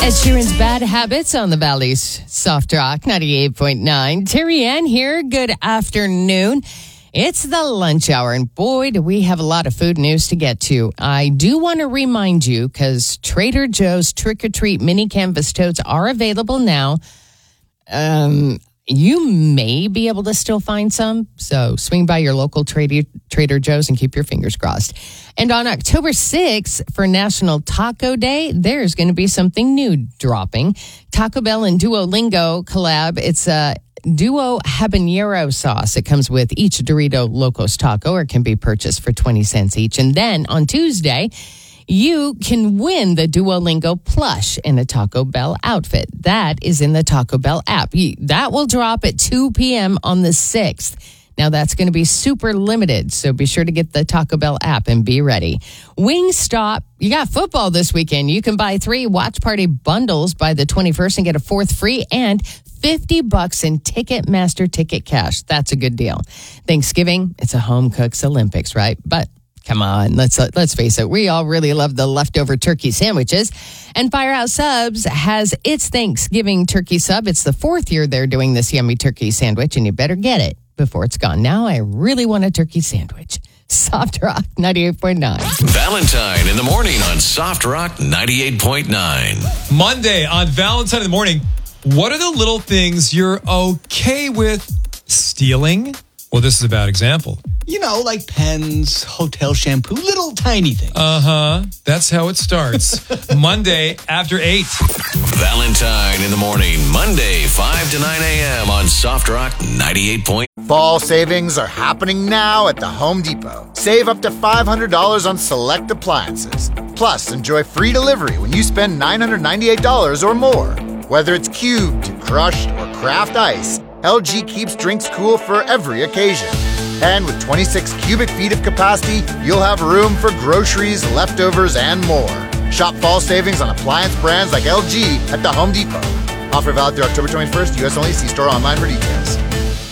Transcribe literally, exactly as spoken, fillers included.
Ed Sheeran's Bad Habits on the Valley's Soft Rock ninety-eight point nine. Terry Ann here. Good afternoon. It's the lunch hour, and boy, do we have a lot of food news to get to. I do want to remind you, because Trader Joe's Trick or Treat mini canvas totes are available now. Um, you may be able to still find some, so swing by your local Trader, Trader Joe's and keep your fingers crossed. And on October sixth, for National Taco Day, there's going to be something new dropping. Taco Bell and Duolingo collab. It's a Duo Habanero sauce. It comes with each Dorito Locos taco, or can be purchased for twenty cents each. And then on Tuesday, you can win the Duolingo plush in a Taco Bell outfit. That is in the Taco Bell app. That will drop at two p.m. on the sixth. Now, that's going to be super limited, so be sure to get the Taco Bell app and be ready. Wingstop, you got football this weekend. You can buy three watch party bundles by the twenty-first and get a fourth free, and fifty bucks in Ticketmaster ticket cash. That's a good deal. Thanksgiving, it's a home cook's Olympics, right? But come on, let's let's face it. We all really love the leftover turkey sandwiches. And Firehouse Subs has its Thanksgiving turkey sub. It's the fourth year they're doing this yummy turkey sandwich, and you better get it before it's gone. Now I really want a turkey sandwich. Soft Rock ninety-eight point nine. Valentine in the morning on Soft Rock ninety-eight point nine. Monday on Valentine in the morning. What are the little things you're okay with stealing? Well, this is a bad example. You know, like pens, hotel shampoo, little tiny things. Uh-huh. That's how it starts. Monday after eight. Valentine in the morning, Monday, five to nine a.m. on Soft Rock ninety-eight point nine. Fall savings are happening now at the Home Depot. Save up to five hundred dollars on select appliances. Plus, enjoy free delivery when you spend nine hundred ninety-eight dollars or more. Whether it's cubed, crushed, or craft ice, L G keeps drinks cool for every occasion. And with twenty-six cubic feet of capacity, you'll have room for groceries, leftovers, and more. Shop fall savings on appliance brands like L G at the Home Depot. Offer valid through October twenty-first. U S only. See store online for details.